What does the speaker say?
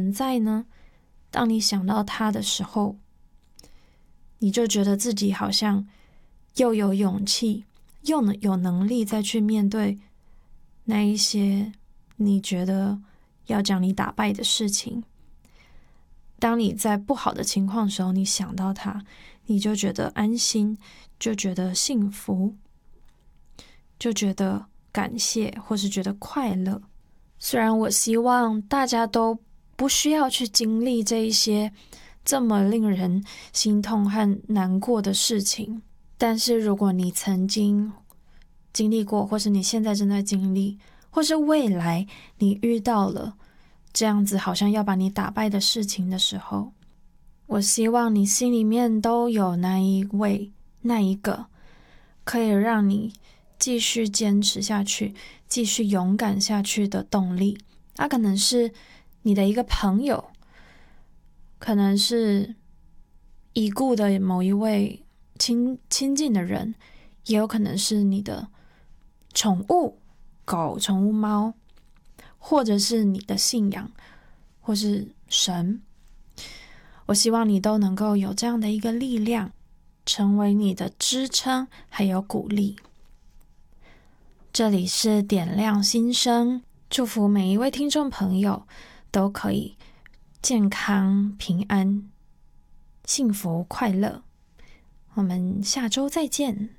存在呢？当你想到他的时候，你就觉得自己好像又有勇气，又有能力再去面对那一些你觉得要将你打败的事情。当你在不好的情况的时候，你想到他，你就觉得安心，就觉得幸福，就觉得感谢，或是觉得快乐。虽然我希望大家都不需要去经历这一些这么令人心痛和难过的事情，但是如果你曾经经历过，或是你现在正在经历，或是未来你遇到了这样子好像要把你打败的事情的时候，我希望你心里面都有那一位，那一个可以让你继续坚持下去，继续勇敢下去的动力。它可能是你的一个朋友，可能是已故的某一位亲近的人，也有可能是你的宠物狗、宠物猫，或者是你的信仰，或是神。我希望你都能够有这样的一个力量，成为你的支撑还有鼓励。这里是点亮心声，祝福每一位听众朋友都可以健康、平安、幸福、快乐。我们下周再见。